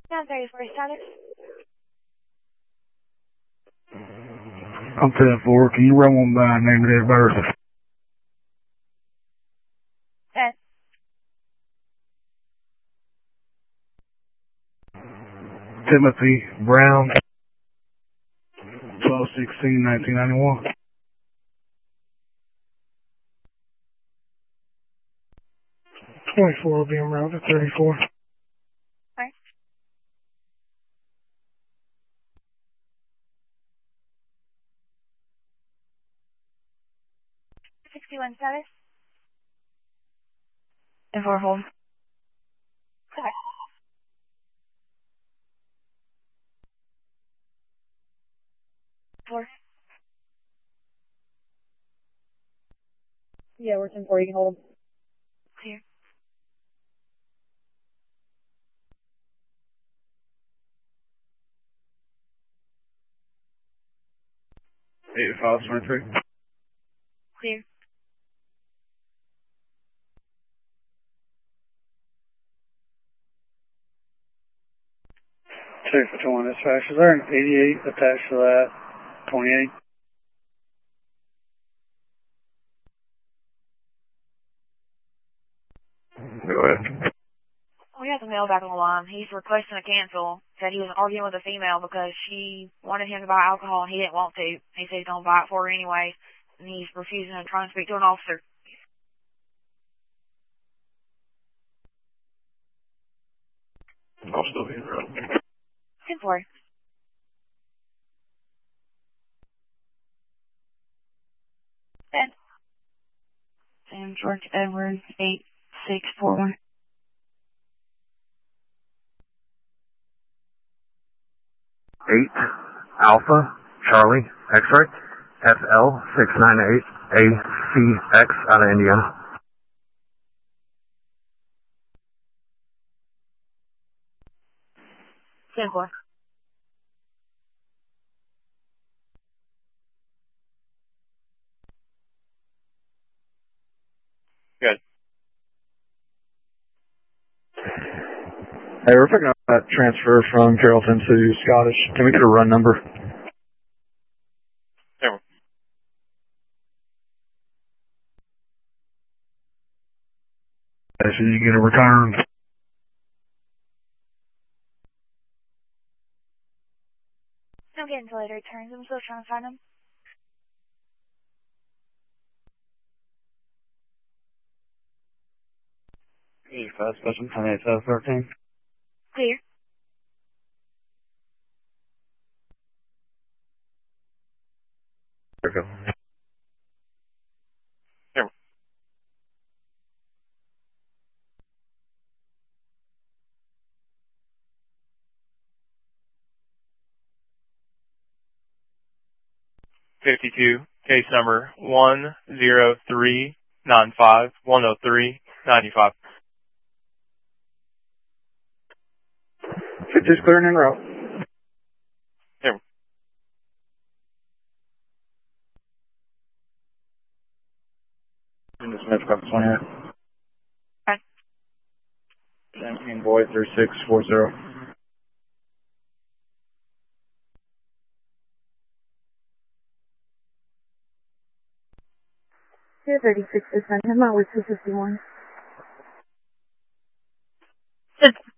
Down 34 status. I'm 10-4. Can you run one by name of that birth? 10. Timothy Brown, 12/16/1991. 24 will be en route to 34. Alright. 61 status. 10-4 hold. Okay. Four. Yeah, we're 10-4. You can hold. Clear. Eight 523. Clear. Check for 21 dispatch. Is there an 88 attached to that? 28? Go ahead. We got the male back on the line. He's requesting a cancel. Said he was arguing with a female because she wanted him to buy alcohol and he didn't want to. He said he's going to buy it for her anyway. And he's refusing to try and speak to an officer. I'll still be in route. 10-4. Sam George Edward 8641. 8 Alpha Charlie X-ray FL 698 ACX out of Indiana. Good. Hey, we're picking up that transfer from Carrollton to Scottish. Can we get a run number? Sure. So you get a return. Don't get until later returns. I'm still trying to find him. Fast question 28/13. Clear. There we go. Sure. $52, case number 10395-103-95. 50's clearing en route. Sure. In the Smith Cup 28. Okay. 17 boy 3640. 236 this time. I'm out with 251.